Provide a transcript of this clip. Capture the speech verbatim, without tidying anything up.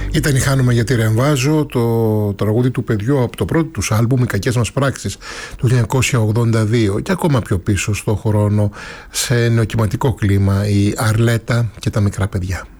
Ήταν η Χάνομαι γιατί ρεμβάζω, το τραγούδι του παιδιού από το πρώτο τους άλμπουμ, οι κακές μας πράξεις, του χίλια εννιακόσια ογδόντα δύο, και ακόμα πιο πίσω στο χρόνο, σε νεοκυματικό κλίμα, η Αρλέτα και τα μικρά παιδιά.